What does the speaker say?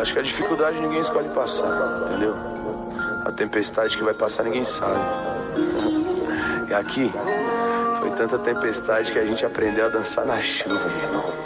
Acho que a dificuldade ninguém escolhe passar, entendeu? A tempestade que vai passar ninguém sabe. E aqui foi tanta tempestade que a gente aprendeu a dançar na chuva, meu irmão.